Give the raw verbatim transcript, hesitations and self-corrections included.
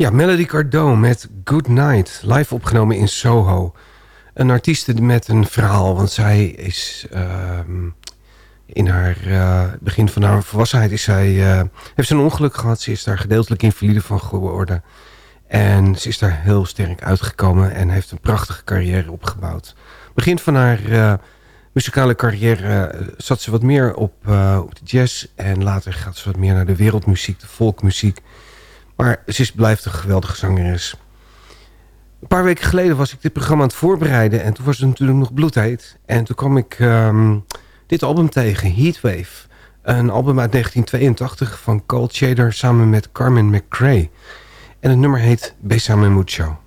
Ja, Melody Gardot met Good Night, live opgenomen in Soho. Een artieste met een verhaal, want zij is uh, in haar uh, begin van haar volwassenheid is zij, uh, heeft ze een ongeluk gehad. Ze is daar gedeeltelijk invalide van geworden. En ze is daar heel sterk uitgekomen en heeft een prachtige carrière opgebouwd. Begin van haar uh, muzikale carrière uh, zat ze wat meer op, uh, op de jazz. En later gaat ze wat meer naar de wereldmuziek, de folkmuziek. Maar ze is, blijft een geweldige zangeres. Een paar weken geleden was ik dit programma aan het voorbereiden. En toen was het natuurlijk nog bloedheet. En toen kwam ik um, dit album tegen, Heatwave. Een album uit negentien tweeëntachtig van Cold Shader samen met Carmen McRae. En het nummer heet Besame Mucho.